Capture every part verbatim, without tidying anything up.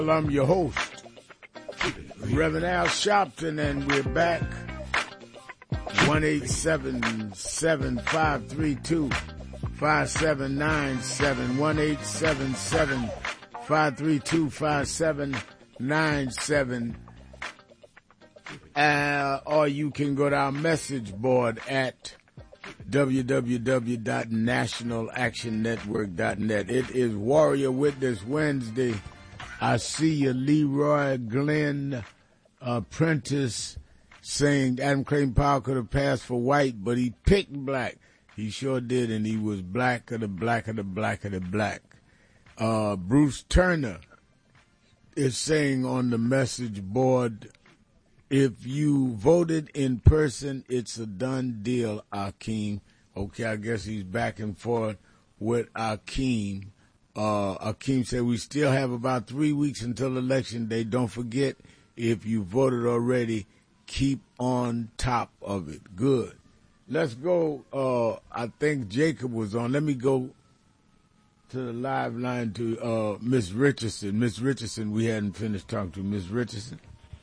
I'm your host, Reverend Al Sharpton, and we're back. one eight seven seven, five three two, five seven nine seven. one eight seven seven, five three two, five seven nine seven. Uh, or you can go to our message board at w w w dot national action network dot net. It is Warrior Witness Wednesday. I see you, Leroy Glenn uh, Prentice, saying Adam Clayton Powell could have passed for white, but he picked black. He sure did, and he was black of the black of the black of the black. Uh, Bruce Turner is saying on the message board, if you voted in person, it's a done deal, Akeem. Okay, I guess he's back and forth with Akeem. Uh, Akeem said we still have about three weeks until election day. Don't forget, if you voted already, keep on top of it. Good. Let's go. Uh, I think Jacob was on. Let me go to the live line to uh, Miss Richardson. Miss Richardson, we hadn't finished talking to Miss Richardson.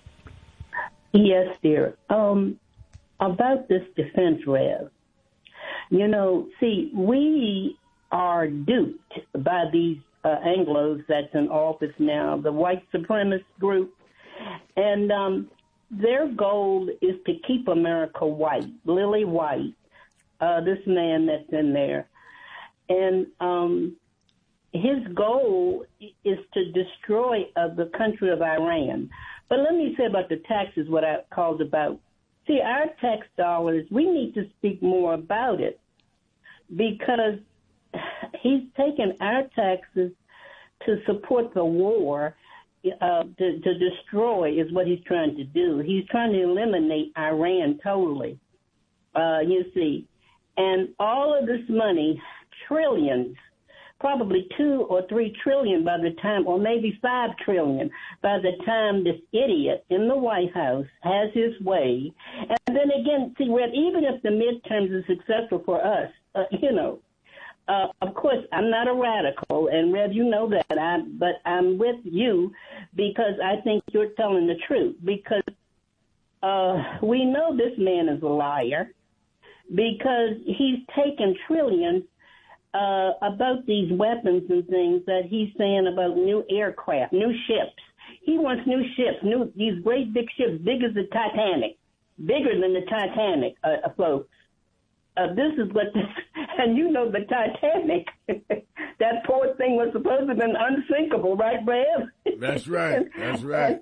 Yes, dear. Um, about this defense rev, you know, see, we are duped by these uh, Anglos that's in office now, the white supremacist group, and um, their goal is to keep America white, Lily White, uh, this man that's in there. And um, his goal is to destroy uh, the country of Iran. But let me say about the taxes what I called about. See, our tax dollars, we need to speak more about it because he's taken our taxes to support the war, uh, to, to destroy is what he's trying to do. He's trying to eliminate Iran totally, uh, you see. And all of this money, trillions, probably two or three trillion by the time, or maybe five trillion by the time this idiot in the White House has his way. And then again, see, Red, even if the midterms are successful for us, uh, you know, uh, of course, I'm not a radical, and Rev, you know that, I, but I'm with you because I think you're telling the truth, because uh, we know this man is a liar because he's taken trillions Uh, about these weapons and things that he's saying about new aircraft, new ships. He wants new ships, new these great big ships, big as the Titanic, bigger than the Titanic, uh, folks. Uh, this is what, this, and you know the Titanic, that poor thing was supposed to have been unsinkable, right, Brad? That's right, that's right.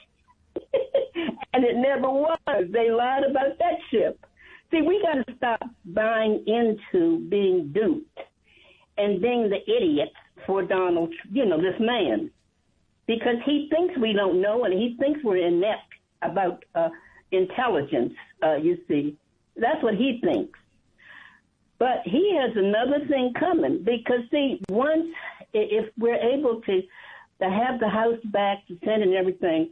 And it never was. They lied about that ship. See, we got to stop buying into being duped and being the idiots for Donald, you know, this man, because he thinks we don't know and he thinks we're inept about uh, intelligence, uh, you see. That's what he thinks. But he has another thing coming because, see, once, if we're able to, to have the House back, the Senate and everything,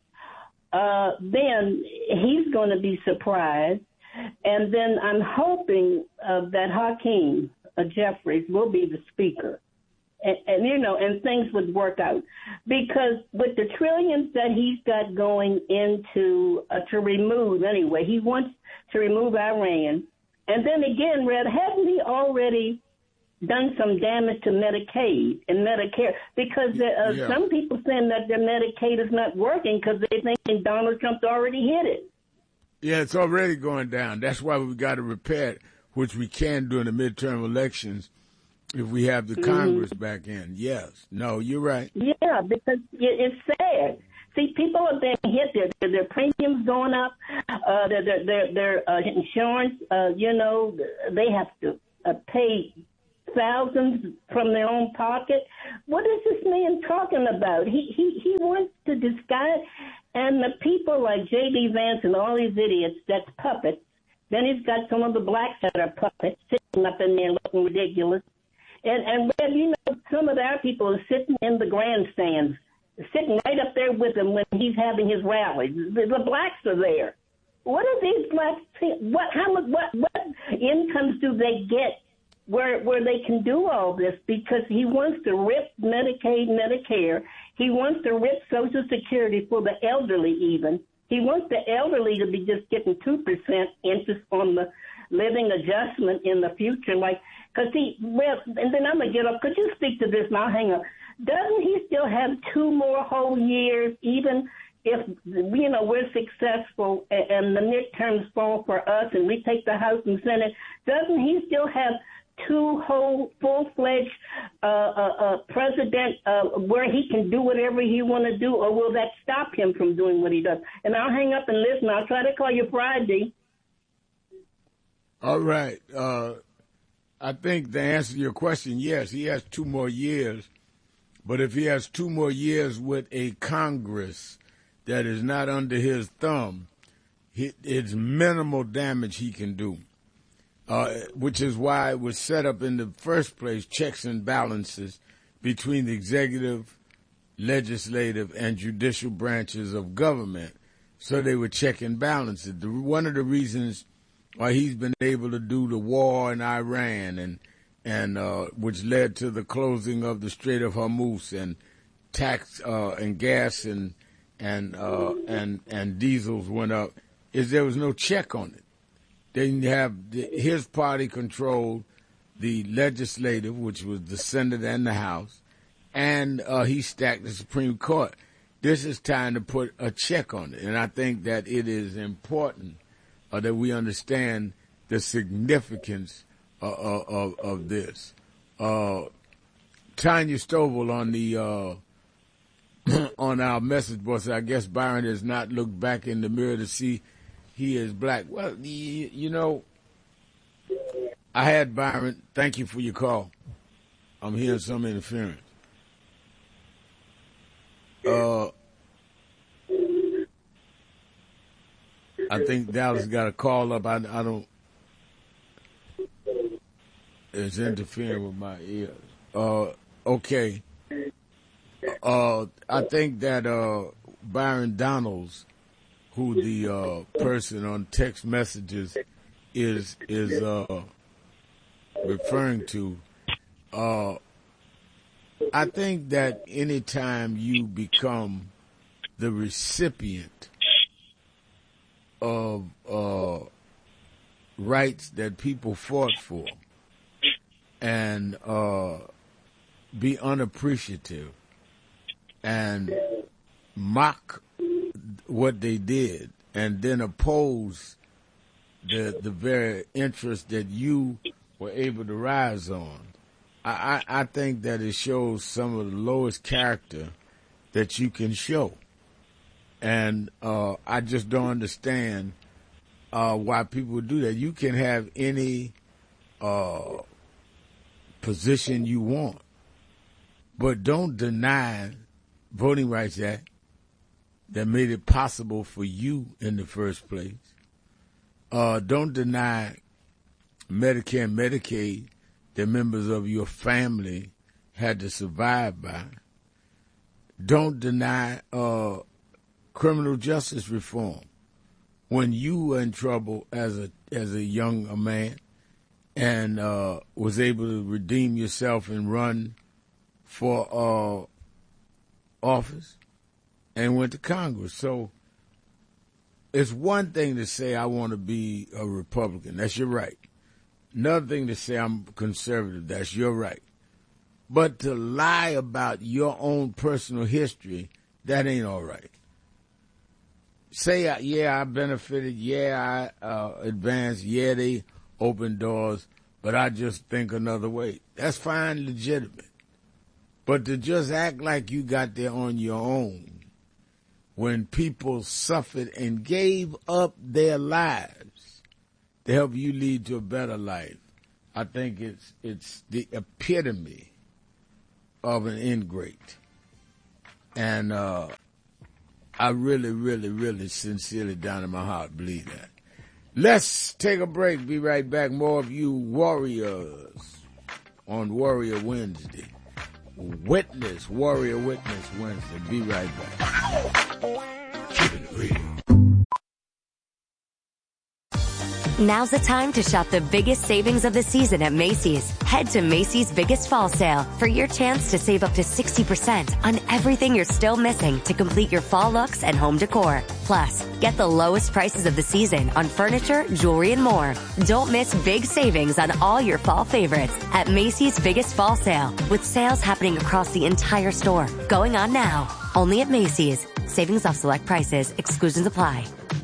uh, then he's going to be surprised. And then I'm hoping uh, that Hakeem uh, Jeffries will be the speaker. And, and, you know, and things would work out. Because with the trillions that he's got going into, uh, to remove, anyway, he wants to remove Iran. And then again, Red, hasn't he already done some damage to Medicaid and Medicare? Because uh, yeah. some people saying that their Medicaid is not working because they think Donald Trump's already hit it. Yeah, it's already going down. That's why we got to repair it, which we can during the midterm elections if we have the mm-hmm. Congress back in. Yes. No, you're right. Yeah, because it's sad. See, people are being hit. Their, their premiums going up. Uh, their their their, their uh, insurance, uh, you know, they have to uh, pay thousands from their own pocket. What is this man talking about? He he he wants to disguise. And the people like J D. Vance and all these idiots, that's puppets. Then he's got some of the blacks that are puppets sitting up in there looking ridiculous. And, and well, you know, some of our people are sitting in the grandstands, sitting right up there with him when he's having his rallies. The, the blacks are there. What are these blacks? What, how much, what, what incomes do they get where where they can do all this? Because he wants to rip Medicaid, Medicare. He wants to rip Social Security for the elderly even. He wants the elderly to be just getting two percent interest on the living adjustment in the future. Like, because he, well, and then I'm going to get up. Could you speak to this and I'll hang up? Doesn't he still have two more whole years, even if, you know, we're successful and the midterms fall for us and we take the House and Senate? Doesn't he still have two whole full-fledged uh, uh, uh, president uh, where he can do whatever he want to do, or will that stop him from doing what he does? And I'll hang up and listen. I'll try to call you Friday. All right. Uh, I think the answer to your question, yes, he has two more years. But if he has two more years with a Congress that is not under his thumb, he, it's minimal damage he can do, uh, which is why it was set up in the first place, checks and balances between the executive, legislative, and judicial branches of government. So they were check and balances. The, one of the reasons why he's been able to do the war in Iran and and uh, which led to the closing of the Strait of Hormuz and tax uh, and gas and and uh, and and diesels went up, is there was no check on it. They didn't have the, his party controlled the legislative, which was the Senate and the House, and uh, he stacked the Supreme Court. This is time to put a check on it, and I think that it is important uh, that we understand the significance Uh, uh, of, of this. Uh, Tanya Stovall on the uh, on our message board said, I guess Byron has not looked back in the mirror to see he is black. Well, you, you know, I had Byron. Thank you for your call. I'm hearing some interference. Uh, I think Dallas got a call up. I, I don't. It's interfering with my ears. Uh, okay. Uh, I think that uh, Byron Donalds, who the uh, person on text messages is is uh, referring to, uh, I think that anytime you become the recipient of uh, rights that people fought for, and uh, be unappreciative and mock what they did and then oppose the the very interest that you were able to rise on, I, I, I think that it shows some of the lowest character that you can show. And uh, I just don't understand uh, why people do that. You can have any uh, position you want, but don't deny Voting Rights Act that made it possible for you in the first place. Uh, don't deny Medicare and Medicaid that members of your family had to survive by. Don't deny uh, criminal justice reform when you were in trouble as a as a young a man and uh, was able to redeem yourself and run for uh, office and went to Congress. So it's one thing to say I want to be a Republican. That's your right. Another thing to say I'm conservative. That's your right. But to lie about your own personal history, that ain't all right. Say, yeah, I benefited, yeah, I uh, advanced, yeah, they opened doors, but I just think another way. That's fine, legitimate. But to just act like you got there on your own when people suffered and gave up their lives to help you lead to a better life, I think it's it's the epitome of an ingrate. And uh, I really, really, really sincerely down in my heart believe that. Let's take a break. Be right back. More of you warriors on Warrior Wednesday. Witness, Warrior Witness Wednesday. Be right back. Keep it real. Now's the time to shop the biggest savings of the season at Macy's. Head to Macy's Biggest Fall Sale for your chance to save up to sixty percent on everything you're still missing to complete your fall looks and home decor. Plus, get the lowest prices of the season on furniture, jewelry, and more. Don't miss big savings on all your fall favorites at Macy's Biggest Fall Sale, with sales happening across the entire store. Going on now. Only at Macy's. Savings off select prices. Exclusions apply.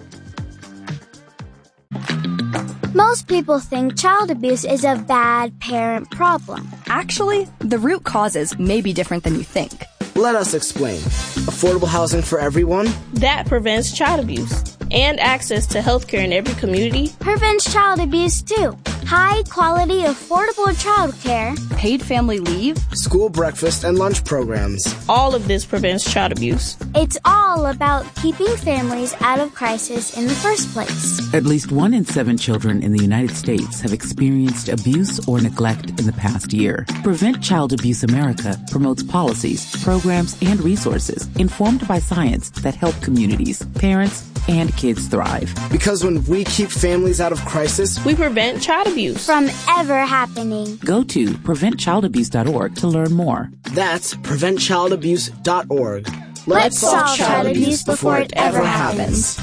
Most people think child abuse is a bad parent problem. Actually, the root causes may be different than you think. Let us explain. Affordable housing for everyone? That prevents child abuse. And access to health care in every community prevents child abuse too. High quality, affordable child care, paid family leave, school breakfast and lunch programs. All of this prevents child abuse. It's all about keeping families out of crisis in the first place. At least one in seven children in the United States have experienced abuse or neglect in the past year. Prevent Child Abuse America promotes policies, programs, and resources informed by science that help communities, parents, and kids thrive. Because when we keep families out of crisis, we prevent child abuse from ever happening. Go to prevent child abuse dot org to learn more. That's prevent child abuse dot org. Let's, Let's solve child abuse before it ever happens.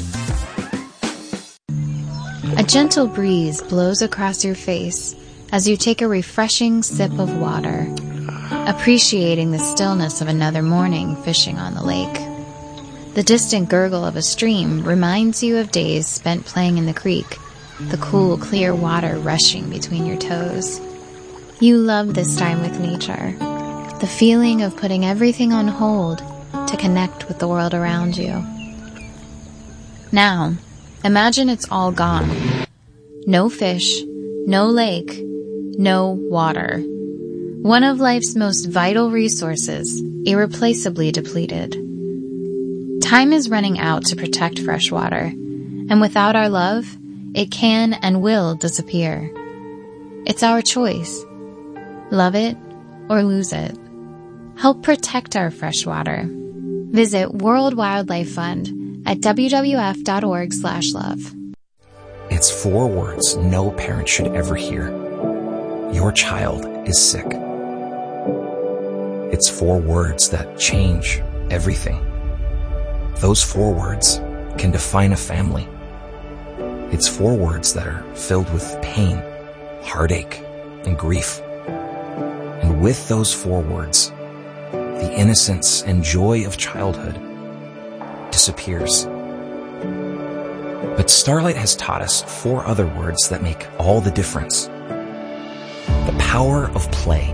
A gentle breeze blows across your face as you take a refreshing sip of water, appreciating the stillness of another morning fishing on the lake. The distant gurgle of a stream reminds you of days spent playing in the creek, the cool, clear water rushing between your toes. You love this time with nature, the feeling of putting everything on hold to connect with the world around you. Now, imagine it's all gone. No fish, no lake, no water. One of life's most vital resources, irreplaceably depleted. Time is running out to protect fresh water, and without our love, it can and will disappear. It's our choice. Love it or lose it. Help protect our fresh water. Visit World Wildlife Fund at w w f dot org slash love. It's four words no parent should ever hear. Your child is sick. It's four words that change everything. Those four words can define a family. It's four words that are filled with pain, heartache, and grief. And with those four words, the innocence and joy of childhood disappears. But Starlight has taught us four other words that make all the difference. The power of play.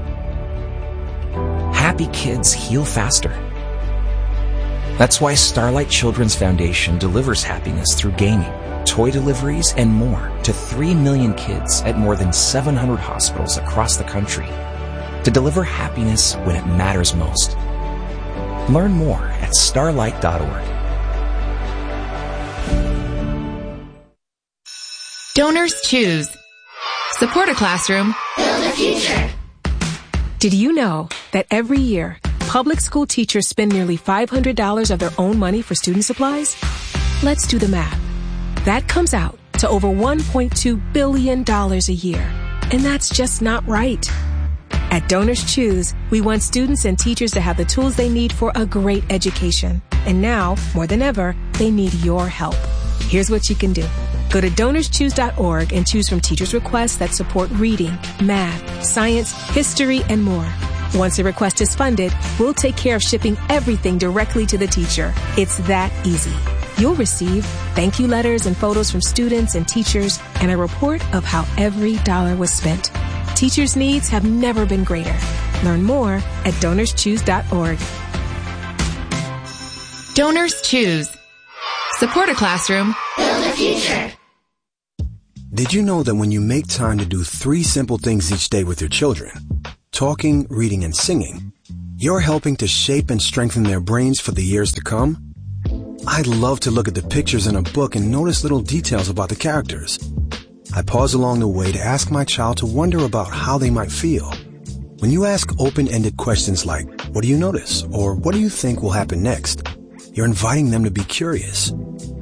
Happy kids heal faster. That's why Starlight Children's Foundation delivers happiness through gaming, toy deliveries, and more to three million kids at more than seven hundred hospitals across the country to deliver happiness when it matters most. Learn more at starlight dot org. Donors Choose. Support a classroom. Build a future. Did you know that every year, public school teachers spend nearly five hundred dollars of their own money for student supplies? Let's do the math. That comes out to over one point two billion dollars a year. And that's just not right. At Donors Choose, we want students and teachers to have the tools they need for a great education. And now, more than ever, they need your help. Here's what you can do. Go to donors choose dot org and choose from teachers' requests that support reading, math, science, history, and more. Once a request is funded, we'll take care of shipping everything directly to the teacher. It's that easy. You'll receive thank you letters and photos from students and teachers and a report of how every dollar was spent. Teachers' needs have never been greater. Learn more at donors choose dot org. Donors Choose. Support a classroom. Build a future. Did you know that when you make time to do three simple things each day with your children, talking, reading, and singing, you're helping to shape and strengthen their brains for the years to come? I love to look at the pictures in a book and notice little details about the characters. I pause along the way to ask my child to wonder about how they might feel. When you ask open-ended questions like, what do you notice? Or what do you think will happen next? You're inviting them to be curious.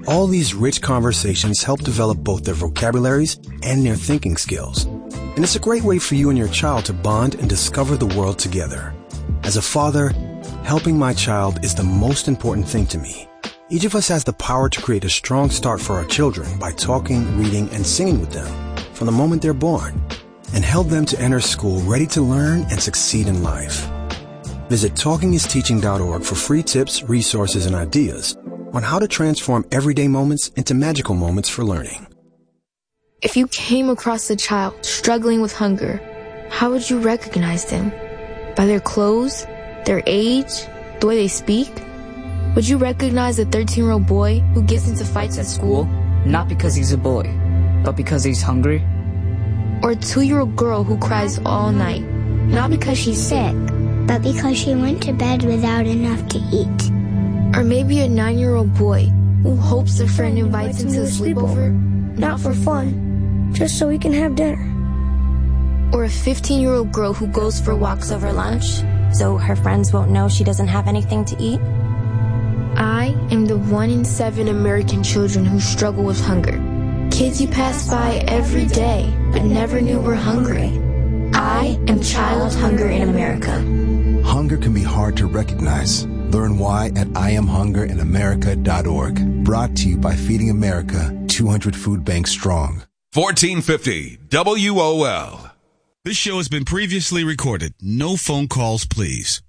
All these rich conversations help develop both their vocabularies and their thinking skills. And it's a great way for you and your child to bond and discover the world together. As a father, helping my child is the most important thing to me. Each of us has the power to create a strong start for our children by talking, reading, and singing with them from the moment they're born, and help them to enter school ready to learn and succeed in life. Visit talking is teaching dot org for free tips, resources, and ideas on how to transform everyday moments into magical moments for learning. If you came across a child struggling with hunger, how would you recognize them? By their clothes, their age, the way they speak? Would you recognize a thirteen-year-old boy who gets into fights at school? Not because he's a boy, but because he's hungry? Or a two-year-old girl who cries all night, not because she's sick, but because she went to bed without enough to eat? Or maybe a nine-year-old boy who hopes a friend invites him to a sleepover, not for fun, just so he can have dinner. Or a fifteen-year-old girl who goes for walks over lunch, so her friends won't know she doesn't have anything to eat? I am the one in seven American children who struggle with hunger. Kids you pass by every day, but never knew were hungry. I am Child Hunger in America. Hunger can be hard to recognize. Learn why at I am hunger in america dot org. Brought to you by Feeding America, two hundred Food Banks Strong. fourteen fifty W O L. This show has been previously recorded. No phone calls, please.